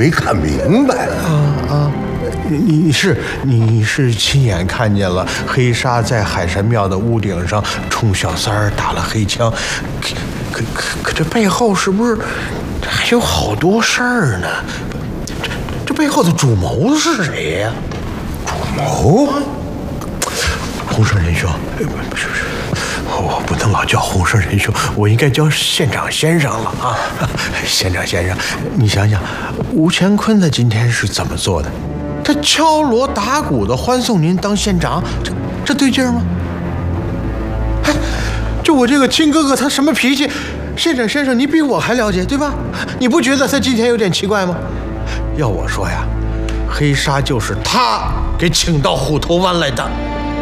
没看明白你是亲眼看见了黑纱在海神庙的屋顶上冲小三儿打了黑枪，可这背后是不是还有好多事儿呢？这背后的主谋是谁呀？ 主谋？ 洪胜仁兄，不是，我不能老叫洪胜仁兄，我应该叫县长先生了啊！县长先生，你想想，吴乾坤他今天是怎么做的？他敲锣打鼓的欢送您当县长，这对劲儿吗？哎，就我这个亲哥哥，他什么脾气？县长先生，你比我还了解，对吧？你不觉得他今天有点奇怪吗？要我说呀，黑纱就是他给请到虎头湾来的。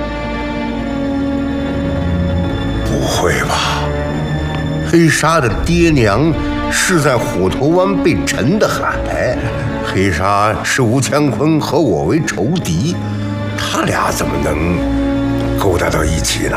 不会吧？黑纱的爹娘是在虎头湾被沉的海，黑纱是吴乾坤和我为仇敌，他俩怎么能勾搭到一起呢？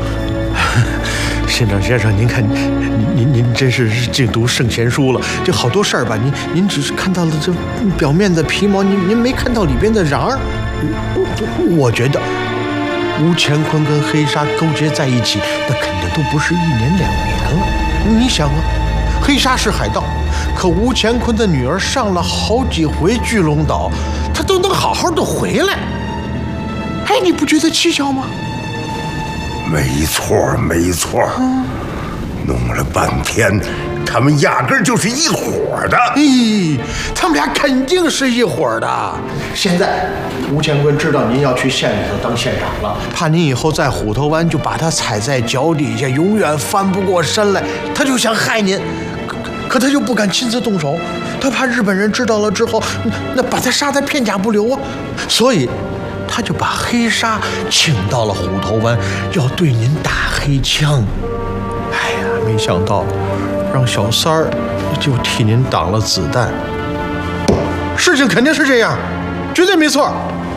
县长先生，您看，您真是精读圣贤书了。这好多事儿吧，您只是看到了这表面的皮毛，您没看到里边的瓤儿。我觉得吴乾坤跟黑纱勾结在一起，那肯定都不是1年2年了。你想啊，黑纱是海盗，可吴乾坤的女儿上了好几回巨龙岛，她都能好好的回来。哎，你不觉得蹊跷吗？ 没错，没错。弄了半天，他们压根儿就是一伙的。 咦，他们俩肯定是一伙的。现在吴乾坤知道您要去县里头当县长了，怕您以后在虎头湾就把他踩在脚底下，永远翻不过身来，他就想害您。可他又不敢亲自动手，他怕日本人知道了之后，那把他杀得片甲不留啊。所以他就把黑纱请到了虎头湾，要对您打黑枪。哎呀，没想到让小三儿就替您挡了子弹。事情肯定是这样，绝对没错。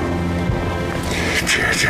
这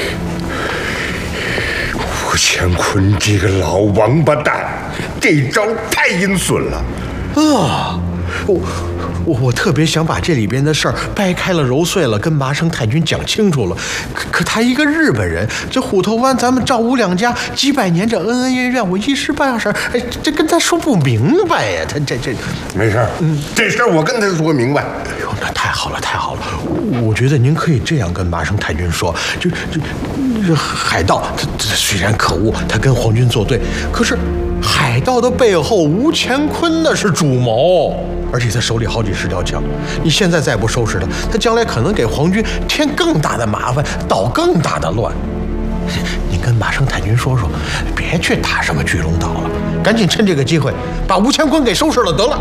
吴乾坤这个老王八蛋，这招太阴损了啊！我特别想把这里边的事儿掰开了揉碎了，跟麻生太君讲清楚了。可他一个日本人，这虎头湾咱们赵吴两家几百年这恩恩怨怨，我一时半会儿，哎，这跟他说不明白呀。他这没事，这事儿我跟他说明白。 哎呦，那太好了，太好了！我觉得您可以这样跟麻生太君说，这海盗，他虽然可恶，他跟皇军作对，可是海盗的背后，吴乾坤那是主谋。而且他手里好几十条枪，你现在再不收拾他，他将来可能给皇军添更大的麻烦，捣更大的乱。你跟马生太君说说，别去打什么巨龙岛了，赶紧趁这个机会把吴乾坤给收拾了得了。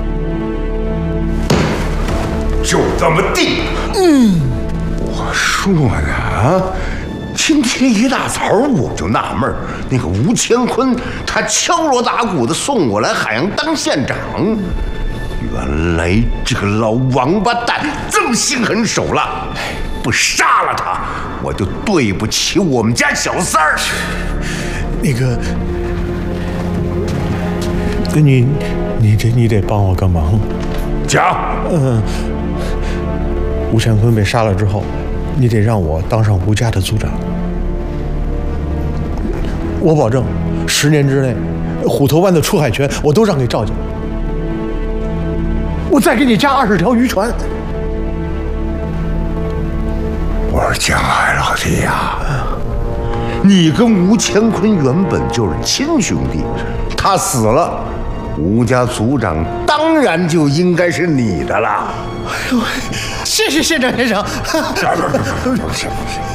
就这么定。我说呢啊，今天一大早我就纳闷儿，那个吴乾坤他敲锣打鼓的送我来海洋当县长。原来这个老王八蛋这么心狠手辣，不杀了他，我就对不起我们家小三儿。 那个，你得帮我个忙。 讲。 吴乾坤被杀了之后，你得让我当上吴家的族长。我保证，10年之内，虎头湾的出海权我都让给赵家。我再给你加20条渔船。 我说江海老弟呀，你跟吴乾坤原本就是亲兄弟，他死了，吴家族长当然就应该是你的了。 哎呦，谢谢县长先生。 不行，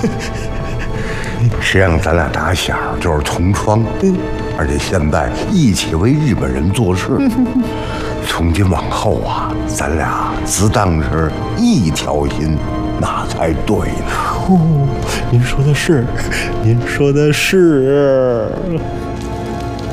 实际上咱俩打小就是同窗，而且现在一起为日本人做事。从今往后啊，咱俩只当是一条心，那才对呢。 您说的是，您说的是。